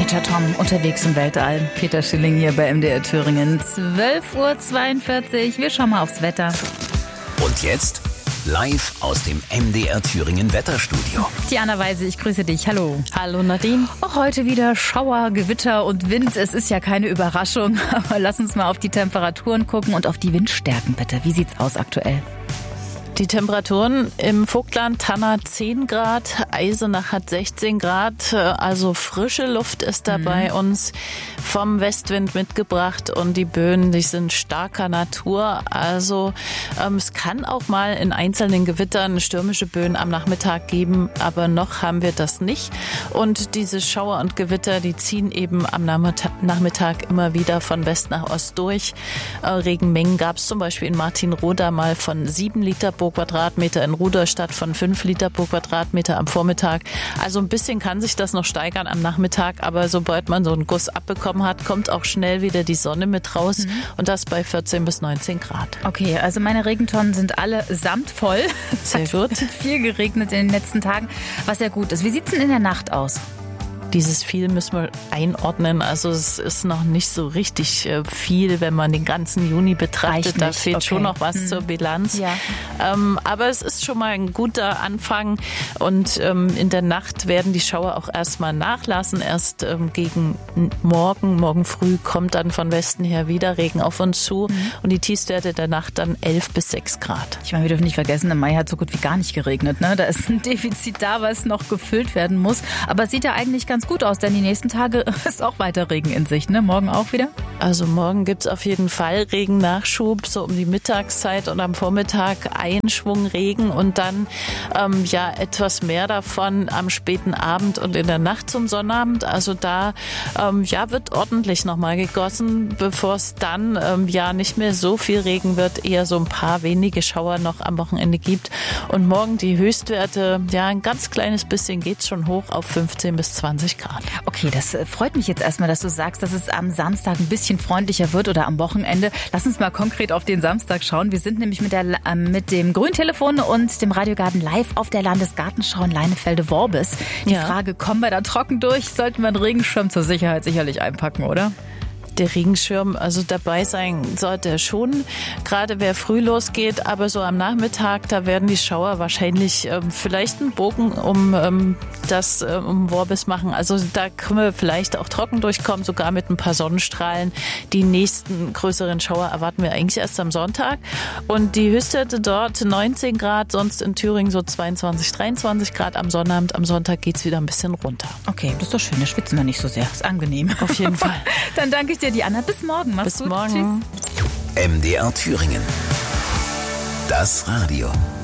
Roger Tom unterwegs im Weltall. Peter Schilling hier bei MDR Thüringen. 12:42 Uhr. Wir schauen mal aufs Wetter. Und jetzt live aus dem MDR Thüringen Wetterstudio. Diana Weise, ich grüße dich. Hallo. Hallo Nadine. Auch heute wieder Schauer, Gewitter und Wind. Es ist ja keine Überraschung, aber lass uns mal auf die Temperaturen gucken und auf die Windstärken bitte. Wie sieht's aus aktuell? Die Temperaturen im Vogtland, Tanna 10 Grad, Eisenach hat 16 Grad, also frische Luft ist da bei uns, vom Westwind mitgebracht und die Böen, die sind starker Natur, also es kann auch mal in einzelnen Gewittern stürmische Böen am Nachmittag geben, aber noch haben wir das nicht und diese Schauer und Gewitter, die ziehen eben am Nachmittag immer wieder von West nach Ost durch. Regenmengen gab es zum Beispiel in Martinroda mal von 7 Liter pro Quadratmeter, in Rudolstadt von 5 Liter pro Quadratmeter am Vormittag. Also ein bisschen kann sich das noch steigern am Nachmittag, aber sobald man so einen Guss abbekommen hat, kommt auch schnell wieder die Sonne mit raus und das bei 14 bis 19 Grad. Okay, also meine Regentonnen sind alle samt voll. Sehr gut. Es hat viel geregnet in den letzten Tagen, was ja gut ist. Wie sieht es denn in der Nacht aus? Dieses viel müssen wir einordnen. Also es ist noch nicht so richtig viel, wenn man den ganzen Juni betrachtet. Da fehlt schon noch was zur Bilanz. Ja. Aber es ist schon mal ein guter Anfang. Und in der Nacht werden die Schauer auch erstmal nachlassen. Erst gegen morgen früh kommt dann von Westen her wieder Regen auf uns zu. Und die Tiefstwerte der Nacht dann 11 bis 6 Grad. Ich meine, wir dürfen nicht vergessen, im Mai hat so gut wie gar nicht geregnet. Ne? Da ist ein Defizit da, was noch gefüllt werden muss. Aber es sieht ja eigentlich ganz gut aus, denn die nächsten Tage ist auch weiter Regen in Sicht, ne? Morgen auch wieder? Also morgen gibt's auf jeden Fall Regennachschub, so um die Mittagszeit und am Vormittag Einschwung Regen und dann etwas mehr davon am späten Abend und in der Nacht zum Sonnabend. Also da wird ordentlich nochmal gegossen, bevor es dann nicht mehr so viel Regen wird, eher so ein paar wenige Schauer noch am Wochenende gibt. Und morgen die Höchstwerte, ein ganz kleines bisschen geht's schon hoch auf 15 bis 20 Grad. Okay, das freut mich jetzt erstmal, dass du sagst, dass es am Samstag ein bisschen freundlicher wird oder am Wochenende. Lass uns mal konkret auf den Samstag schauen. Wir sind nämlich mit dem Grüntelefon und dem Radiogarten live auf der Landesgartenschau in Leinefelde-Worbis. Die Frage, kommen wir da trocken durch? Sollten wir einen Regenschirm zur Sicherheit sicherlich einpacken, oder? Der Regenschirm, also dabei sein sollte er schon, gerade wer früh losgeht, aber so am Nachmittag, da werden die Schauer wahrscheinlich vielleicht einen Bogen um Worbis machen. Also da können wir vielleicht auch trocken durchkommen, sogar mit ein paar Sonnenstrahlen. Die nächsten größeren Schauer erwarten wir eigentlich erst am Sonntag. Und die Höchstwerte dort 19 Grad, sonst in Thüringen so 22, 23 Grad am Sonnabend. Am Sonntag geht's wieder ein bisschen runter. Okay, das ist doch schön, da schwitzen wir nicht so sehr. Ist angenehm. Auf jeden Fall. Dann danke ich dir, Diana. Bis morgen. Mach's gut. Bis morgen. Tschüss. MDR Thüringen. Das Radio.